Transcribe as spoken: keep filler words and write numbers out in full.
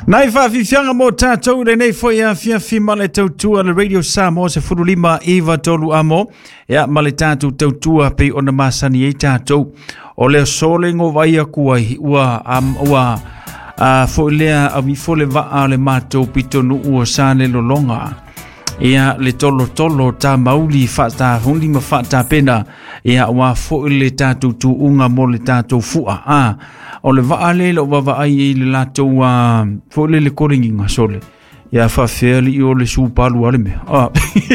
Nai fa fi fianga mo tātou le nei foi a fia fi male tautua le radio Samoa se furulima Eva tolu amo ya male tātou tautua pe ona masani e tātou o le sole ngo vai a kuai ua am ua a fo lea a vi fo le va a le mātou pitonu ua sane lo longa ia le tolo tolo ta mauli fa ta hundi ma fa ta pena ia wa fo le tātou tu unga mo le tātou fua a o le va ale lo va va ai le lato wa fo le le koringi nga sole ia fa feli o le su palu ale me ah